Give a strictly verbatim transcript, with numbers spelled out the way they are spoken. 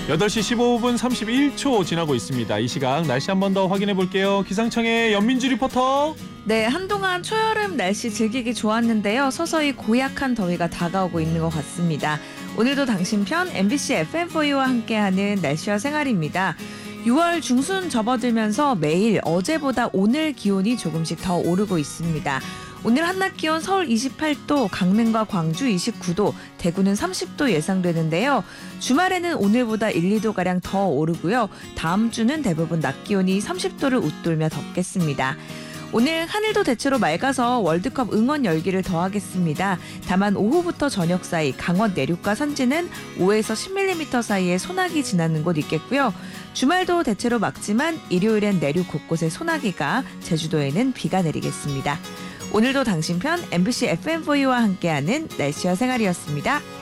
여덟 시 십오 분 삼십일 초 지나고 있습니다. 이 시각 날씨 한 번 더 확인해 볼게요. 기상청의 연민주 리포터. 네, 한동안 초여름 날씨 즐기기 좋았는데요. 서서히 고약한 더위가 다가오고 있는 것 같습니다. 오늘도 당신 편 엠비씨 에프엠포유와 함께하는 날씨와 생활입니다. 유월 중순 접어들면서 매일 어제보다 오늘 기온이 조금씩 더 오르고 있습니다. 오늘 한낮 기온 서울 이십팔 도, 강릉과 광주 이십구 도, 대구는 삼십 도 예상되는데요. 주말에는 오늘보다 일, 이 도가량 더 오르고요. 다음 주는 대부분 낮 기온이 삼십 도를 웃돌며 덥겠습니다. 오늘 하늘도 대체로 맑아서 월드컵 응원 열기를 더하겠습니다. 다만 오후부터 저녁 사이 강원 내륙과 산지는 오에서 십 밀리미터 사이에 소나기 지나는 곳 있겠고요. 주말도 대체로 맑지만 일요일엔 내륙 곳곳에 소나기가, 제주도에는 비가 내리겠습니다. 오늘도 당신 편 엠비씨 에프엠포유와 함께하는 날씨와 생활이었습니다.